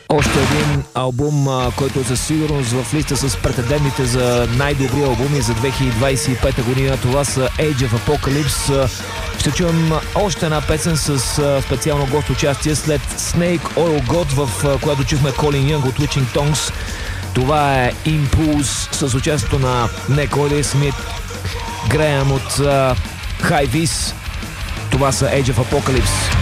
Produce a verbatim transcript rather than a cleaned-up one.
Още един албум, който със сигурност в листа с претендентите за най-добри албуми за две хиляди двадесет и пета година. Това са Age of Apocalypse. Ще чуем още една песен с специално гост участие след Snake Oil God, в която чухме Колин Янг от Witching Tongues. Това е Impulse с участието на Nek Oily, Смит Греъм от uh, High Vis. Това са Age of Apocalypse.